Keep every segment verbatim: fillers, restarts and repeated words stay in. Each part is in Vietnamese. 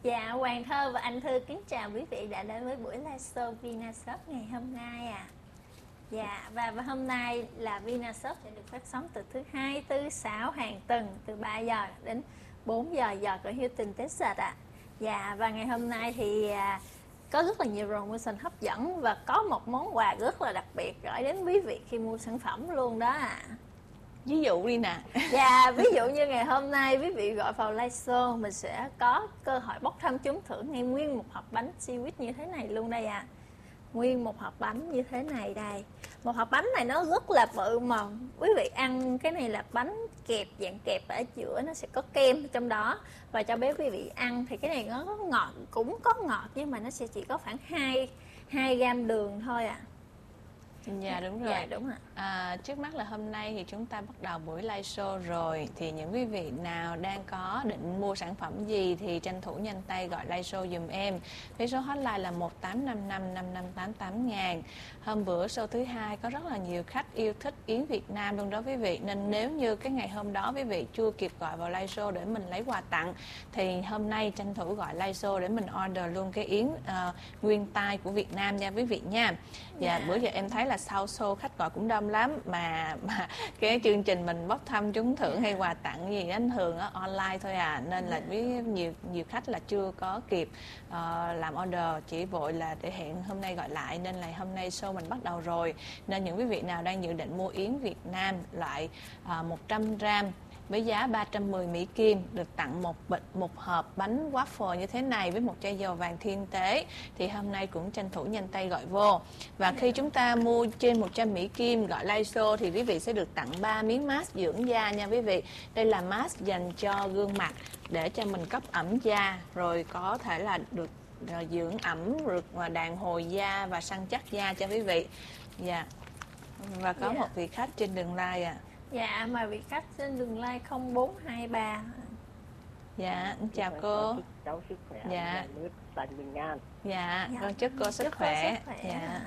Dạ, Hoàng Thơ và anh Thư kính chào quý vị đã đến với buổi live show Vinashop ngày hôm nay à. Dạ, và, và hôm nay là Vinashop sẽ được phát sóng từ thứ hai, thứ sáu hàng tuần từ ba giờ đến bốn giờ giờ của Houston, Texas ạ. À. Dạ, và ngày hôm nay thì à, có rất là nhiều promotion hấp dẫn và có một món quà rất là đặc biệt gửi đến quý vị khi mua sản phẩm luôn đó ạ. À. Ví dụ đi nè. Dạ, ví dụ như ngày hôm nay quý vị gọi vào live show mình sẽ có cơ hội bốc thăm trúng thưởng ngay nguyên một hộp bánh sandwich như thế này luôn đây ạ. À. Nguyên một hộp bánh như thế này đây. Một hộp bánh này nó rất là bự mà quý vị ăn cái này là bánh kẹp, dạng kẹp ở giữa, nó sẽ có kem trong đó. Và cho bé quý vị ăn thì cái này nó có ngọt, cũng có ngọt nhưng mà nó sẽ chỉ có khoảng hai, hai gam đường thôi ạ. À. Dạ đúng rồi. Dạ đúng ạ. À, trước mắt là hôm nay thì chúng ta bắt đầu buổi live show rồi. Thì những quý vị nào đang có định mua sản phẩm gì thì tranh thủ nhanh tay gọi live show dùm em. Với số hotline là một tám năm năm năm năm tám tám ngàn. Hôm bữa show thứ hai có rất là nhiều khách yêu thích yến Việt Nam luôn đó quý vị. Nên nếu như cái ngày hôm đó quý vị chưa kịp gọi vào live show để mình lấy quà tặng thì hôm nay tranh thủ gọi live show để mình order luôn cái yến uh, nguyên tai của Việt Nam nha quý vị nha. Dạ, yeah. Bữa giờ em thấy là sau show khách gọi cũng đông lắm mà mà cái chương trình mình bốc thăm trúng thưởng hay quà tặng gì anh thường ở online thôi à, nên là với nhiều nhiều khách là chưa có kịp uh, làm order, chỉ vội là để hẹn hôm nay gọi lại, nên là hôm nay show mình bắt đầu rồi. Nên những quý vị nào đang dự định mua yến Việt Nam loại uh, một trăm gram với giá ba trăm mười Mỹ Kim được tặng một bịch một hộp bánh waffle như thế này với một chai dầu vàng thiên tế thì hôm nay cũng tranh thủ nhanh tay gọi vô. Và khi chúng ta mua trên một trăm Mỹ Kim gọi live show thì quý vị sẽ được tặng ba miếng mask dưỡng da nha quý vị. Đây là mask dành cho gương mặt để cho mình cấp ẩm da, rồi có thể là được rồi dưỡng ẩm, được đàn hồi da và săn chắc da cho quý vị. Dạ. Yeah. Và có yeah. một vị khách trên đường live à. Dạ, mà vị khách trên đường live không bốn hai ba. Dạ, chào cô. Chúc cháu sức khỏe. Dạ. Nước lành bình an. Dạ, dạ. Con chúc cô sức chúc khỏe. Cô sức khỏe. Dạ.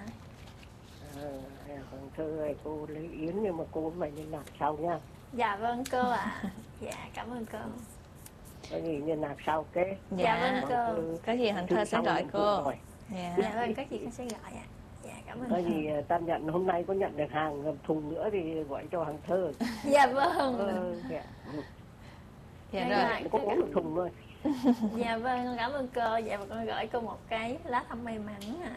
Hoàng Thư ơi, cô lấy yến nhưng mà cô phải liên lạc sau nha. Dạ vâng cô ạ. À. Dạ, cảm ơn cô. Có gì liên lạc sau cái. Dạ, dạ vâng cô. Có gì Hoàng Thư sẽ gọi cô. Dạ. Dạ vâng, có gì con sẽ gọi ạ. À. Dạ, cảm ơn. Có gì ta nhận hôm nay có nhận được hàng thùng nữa thì gọi cho Hoàng Thư. Dạ vâng. Ờ, dạ. Dạ rồi. Có bốn thùng thôi. Dạ vâng, cảm ơn cô. Dạ và con gửi cô một cái lá thăm may mắn à.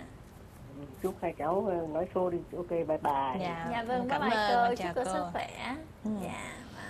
Chúc hai cháu nói show đi. Ok, bye bye. Dạ, dạ vâng, bye bye cô. Chúc cô, cô sức khỏe. Ừ. Dạ.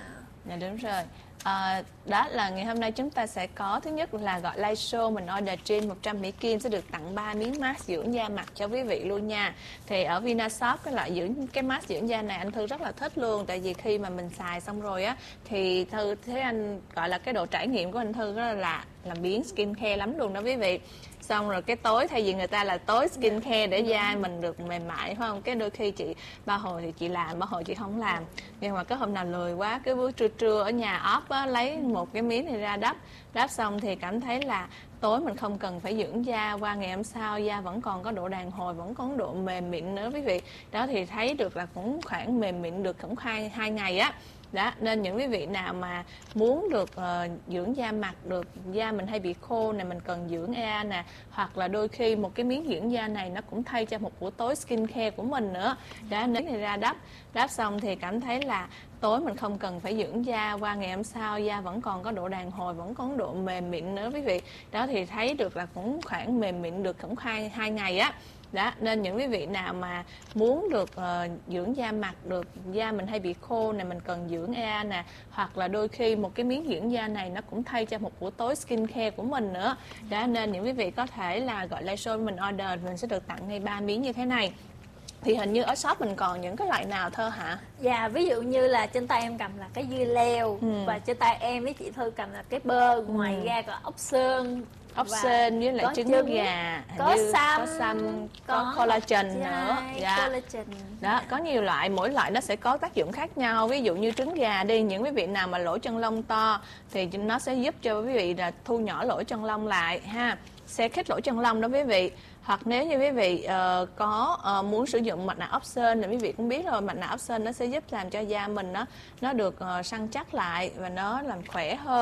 Dạ đúng rồi. À, đó là ngày hôm nay chúng ta sẽ có thứ nhất là gọi live show, mình order trên một trăm Mỹ Kim sẽ được tặng ba miếng mask dưỡng da mặt cho quý vị luôn nha. Thì ở Vinashop cái loại dưỡng cái mask dưỡng da này anh Thư rất là thích luôn, tại vì khi mà mình xài xong rồi á thì Thư thấy anh gọi là cái độ trải nghiệm của anh Thư rất là lạ, làm biến skin care lắm luôn đó quý vị. Xong rồi cái tối thay vì người ta là tối skin care để da mình được mềm mại phải không, cái đôi khi chị ba hồi thì chị làm, ba hồi chị không làm, nhưng mà có hôm nào lười quá cái bữa trưa trưa ở nhà off á, lấy một cái miếng này ra đắp đắp xong thì cảm thấy là tối mình không cần phải dưỡng da, qua ngày hôm sau da vẫn còn có độ đàn hồi, vẫn có độ mềm mịn nữa quý vị. Đó thì thấy được là cũng khoảng mềm mịn được cũng hai hai ngày á. Đó, nên những quý vị nào mà muốn được uh, dưỡng da mặt, được da mình hay bị khô này, mình cần dưỡng e nè, hoặc là đôi khi một cái miếng dưỡng da này nó cũng thay cho một buổi tối skin care của mình nữa. Đó, nếu này ra đắp đắp xong thì cảm thấy là tối mình không cần phải dưỡng da, qua ngày hôm sau da vẫn còn có độ đàn hồi, vẫn có độ mềm mịn nữa quý vị. Đó thì thấy được là cũng khoảng mềm mịn được cũng hai hai ngày á. Đó, nên những quý vị nào mà muốn được uh, dưỡng da mặt, được da mình hay bị khô này, mình cần dưỡng e nè, hoặc là đôi khi một cái miếng dưỡng da này nó cũng thay cho một buổi tối skin care của mình nữa. Đó, nên những quý vị có thể là gọi live show mình order, mình sẽ được tặng ngay ba miếng như thế này. Thì hình như ở shop mình còn những cái loại nào Thơ hả? Dạ, ví dụ như là trên tay em cầm là cái dưa leo, ừ. và trên tay em với chị Thư cầm là cái bơ, ngoài ừ. ra có ốc sên, ốc sên với lại trứng, trứng gà, có xăm, có xăm, có, có collagen chai, nữa. Dạ. Collagen. Đó, dạ. Có nhiều loại, mỗi loại nó sẽ có tác dụng khác nhau. Ví dụ như trứng gà đi, những quý vị nào mà lỗ chân lông to thì nó sẽ giúp cho quý vị là thu nhỏ lỗ chân lông lại ha, sẽ khít lỗ chân lông đó quý vị. Hoặc nếu như quý vị uh, có uh, muốn sử dụng mặt nạ ốc sên thì quý vị cũng biết rồi, mặt nạ ốc sên nó sẽ giúp làm cho da mình nó nó được uh, săn chắc lại và nó làm khỏe hơn.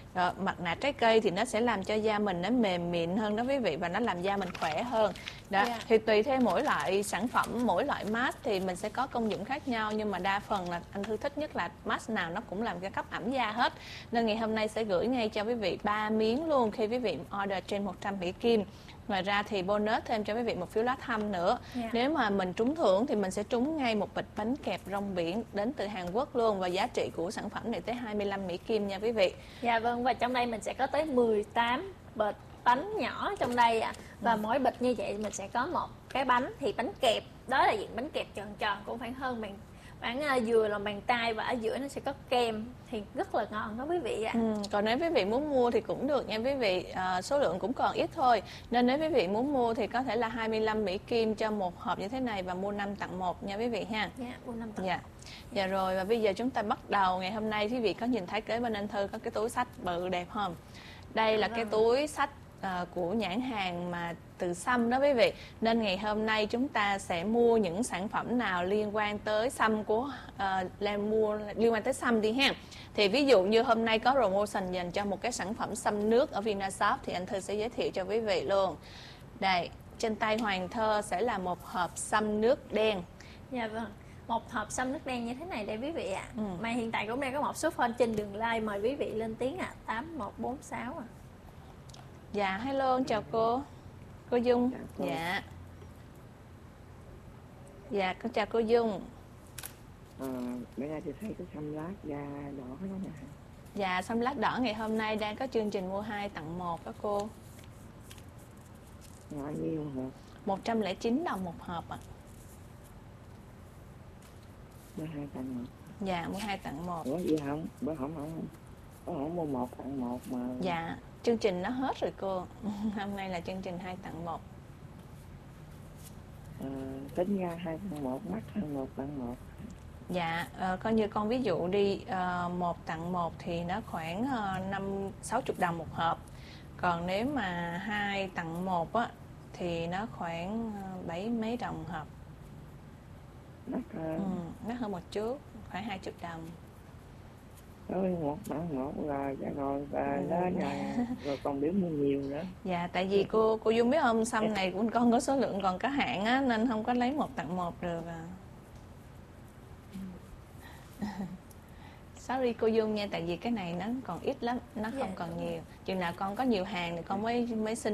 Rồi, mặt nạ trái cây thì nó sẽ làm cho da mình nó mềm mịn hơn đó quý vị, và nó làm da mình khỏe hơn. Đó, Dạ. thì tùy theo mỗi loại sản phẩm, mỗi loại mask thì mình sẽ có công dụng khác nhau, nhưng mà đa phần là anh Thư thích nhất là mask nào nó cũng làm cho cấp ẩm da hết. Nên ngày hôm nay sẽ gửi ngay cho quý vị ba miếng luôn khi quý vị order trên một trăm Mỹ Kim. Ngoài ra thì bonus thêm cho quý vị một phiếu lá thăm nữa. Dạ. Nếu mà mình trúng thưởng thì mình sẽ trúng ngay một bịch bánh kẹp rong biển đến từ Hàn Quốc luôn, và giá trị của sản phẩm này tới hai mươi lăm Mỹ Kim nha quý vị. Dạ vâng, và trong đây mình sẽ có tới mười tám bịch bánh nhỏ trong đây ạ. À. Và ừ. mỗi bịch như vậy mình sẽ có một cái bánh, thì bánh kẹp đó là dạng bánh kẹp tròn tròn cũng khoảng hơn bàn bán uh, vừa là bàn tay, và ở giữa nó sẽ có kem thì rất là ngon đó quý vị ạ. À. Ừ, còn nếu quý vị muốn mua thì cũng được nha quý vị, à, số lượng cũng còn ít thôi, nên nếu quý vị muốn mua thì có thể là hai mươi lăm Mỹ Kim cho một hộp như thế này, và mua năm tặng một nha quý vị ha. Dạ, mua năm tặng. Dạ. Dạ rồi, và bây giờ chúng ta bắt đầu. Ngày hôm nay quý vị có nhìn thấy kế bên anh Thư có cái túi xách bự đẹp không? Đây là cái túi xách uh, của nhãn hàng mà từ Sâm đó quý vị. Nên ngày hôm nay chúng ta sẽ mua những sản phẩm nào liên quan tới Sâm của uh, lên mua liên quan tới Sâm đi ha. Thì ví dụ như hôm nay có promotion dành cho một cái sản phẩm Sâm nước ở Vinashop thì anh Thư sẽ giới thiệu cho quý vị luôn. Đây, trên tay Hoàng Thơ sẽ là một hộp Sâm nước đen. Dạ vâng. Một hộp Sâm nước đen như thế này đây quý vị ạ. À. Ừ. Mà hiện tại cũng đang có một số phone trên đường live, mời quý vị lên tiếng ạ. À. tám một bốn sáu ạ. À. Dạ, hello, chào cô. Cô Dung. Chào cô. Dạ. Dạ, con chào cô Dung. À, bữa nay tôi thấy có xăm lát da đỏ đó nè. Dạ, xăm lát đỏ ngày hôm nay đang có chương trình mua hai tặng một đó cô. Bao nhiêu hả? một trăm lẻ chín đồng một hộp ạ. À. Mua hai tặng một. Dạ, mua hai tặng một. Ủa gì không? Bữa không không có không mua một tặng một mà. Dạ, chương trình nó hết rồi cô. Hôm nay là chương trình hai tặng một. À, tính ra hai tặng một mắc hơn một tặng một. Dạ, uh, coi như con ví dụ đi, uh, một tặng một thì nó khoảng uh, năm sáu chục đồng một hộp. Còn nếu mà hai tặng một á thì nó khoảng uh, bảy mấy đồng một hộp. Mắc hơn. Ừ, mắc hơn một chút, khoảng hai chục đồng. Rồi một tặng một rồi, dạ rồi, và Ừ. đó rồi, rồi còn biểu mua nhiều nữa. Dạ, tại vì cô cô Dung biết không, Sâm này của con có số lượng còn có hạn á, nên không có lấy một tặng một được à. Sorry cô Dung nha, tại vì cái này nó còn ít lắm, nó không Dạ. còn nhiều. Chừng nào con có nhiều hàng thì con mới mới xin